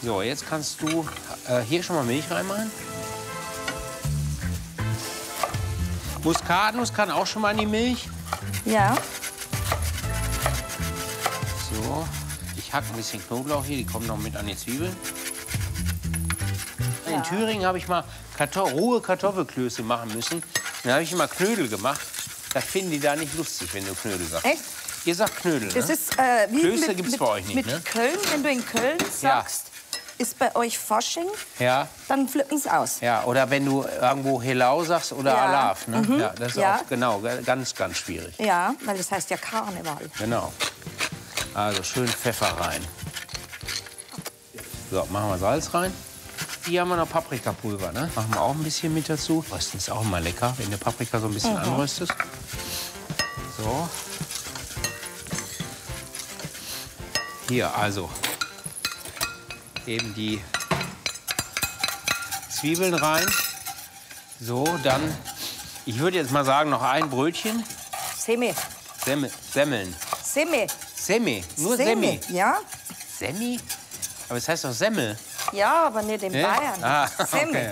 So, jetzt kannst du hier schon mal Milch reinmachen. Muskatnuss kann auch schon mal in die Milch. Ja. So, ich hacke ein bisschen Knoblauch hier, die kommen noch mit an die Zwiebeln. In Thüringen habe ich mal rohe Kartoffelklöße machen müssen. Dann habe ich immer Knödel gemacht. Das finden die da nicht lustig, wenn du Knödel sagst. Echt? Ihr sagt Knödel, ne? Das ist wie Klöße gibt es bei euch nicht, mit ne? Köln, wenn du in Köln sagst, ist bei euch Fasching, Ja, dann flippen sie aus. ja. Oder wenn du irgendwo Helau sagst oder Ja. Alaf, ne? Ja, das ist Ja. auch genau ganz, ganz schwierig. Ja, weil das heißt ja Karneval. Genau. Also schön Pfeffer rein. So, machen wir Salz rein. Hier haben wir noch Paprikapulver, ne? Machen wir auch ein bisschen mit dazu. Rösten ist auch immer lecker, wenn du Paprika so ein bisschen anröstest. So. Hier, also eben die Zwiebeln rein. So, dann, ich würde jetzt mal sagen, noch ein Brötchen. Semi. Semmeln. Semi. Semi, nur Semi. Ja? Semi? Aber es heißt doch Semmel. Ja, aber nicht in Ne? Bayern. Ah, Semi. okay.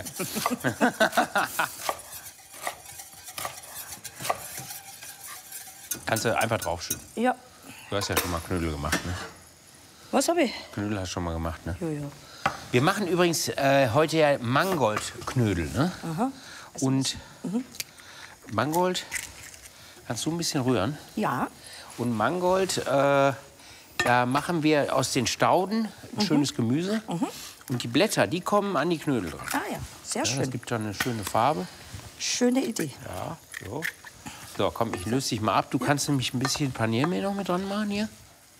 Kannst du einfach draufschütten. Ja. Du hast ja schon mal Knödel gemacht, ne? Was habe ich? Knödel hast du schon mal gemacht, ne? Jojo. Wir machen übrigens heute ja Mangoldknödel, ne? Aha. Und Mangold, kannst du ein bisschen rühren? Ja. Und Mangold, da machen wir aus den Stauden ein schönes Gemüse. Und die Blätter, die kommen an die Knödel dran. Ah ja, sehr Ja, schön. das gibt dann eine schöne Farbe. Schöne Idee. Ja, so. So, komm, ich löse dich mal ab. Du kannst nämlich ein bisschen Paniermehl noch mit dran machen hier.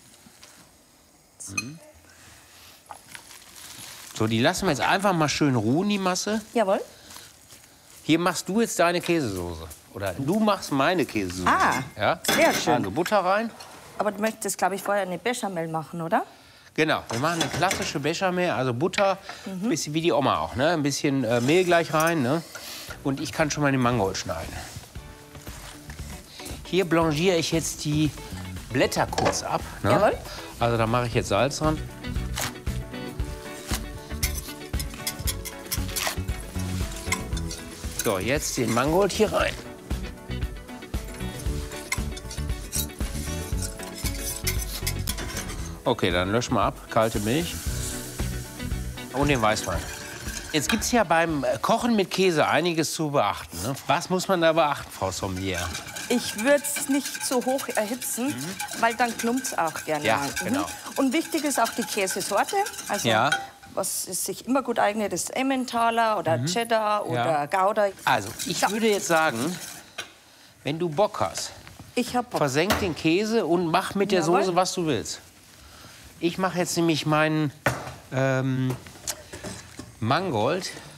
So, die lassen wir jetzt einfach mal schön ruhen, die Masse. Jawohl. Hier machst du jetzt deine Käsesoße. Oder du machst meine Käsesoße. Ah, ja? sehr schön. Also Butter rein. Aber du möchtest, glaube ich, vorher eine Bechamel machen, oder? Genau, wir machen eine klassische Bechamel, also Butter, bisschen wie die Oma auch, ne? Ein bisschen Mehl gleich rein, ne? Und ich kann schon mal den Mangold schneiden. Hier blanchiere ich jetzt die Blätter kurz ab. Ne? Jawohl. Also da mache ich jetzt Salz dran. So, jetzt den Mangold hier rein. Okay, dann löschen wir ab. Kalte Milch. Und den Weißwein. Jetzt gibt es ja beim Kochen mit Käse einiges zu beachten. Ne? Was muss man da beachten, Frau Sommelier? Ich würde es nicht so hoch erhitzen, weil dann klumpt es auch gerne Ja, mal. genau. Und wichtig ist auch die Käsesorte. Also Ja. was es sich immer gut eignet, ist Emmentaler oder Cheddar oder Gouda. Also, ich würde jetzt sagen, wenn du Bock hast, Ich hab Bock. versenk den Käse und mach mit der Jawohl. Soße, was du willst. Ich mache jetzt nämlich meinen Mangold